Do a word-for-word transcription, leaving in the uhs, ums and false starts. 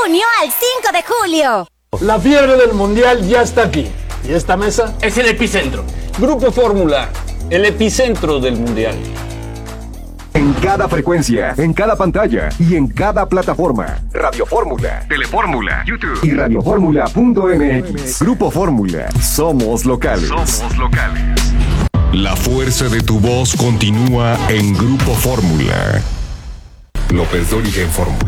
junio al cinco de julio. La fiebre del mundial ya está aquí. ¿Y esta mesa? Es el epicentro. Grupo Fórmula, el epicentro del mundial. En cada frecuencia, en cada pantalla y en cada plataforma. Radio Fórmula, Telefórmula, YouTube y radioformula punto m x. Grupo Fórmula, somos locales. Somos locales. La fuerza de tu voz continúa en Grupo Fórmula. López Dóriga en Fórmula.